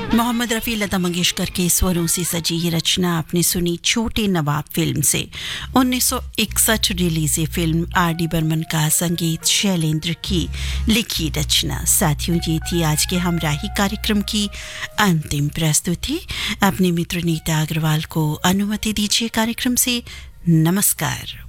मोहम्मद रफ़ी लता मंगेशकर के स्वरों से सजी ये रचना आपने सुनी छोटे नवाब फिल्म से। 1961 रिलीज ये फिल्म आर.डी. बर्मन का संगीत शैलेंद्र की लिखी रचना। साथियों, ये थी आज के हमराही कार्यक्रम की अंतिम प्रस्तुति। अपने मित्र नीता अग्रवाल को अनुमति दीजिए कार्यक्रम से नमस्कार।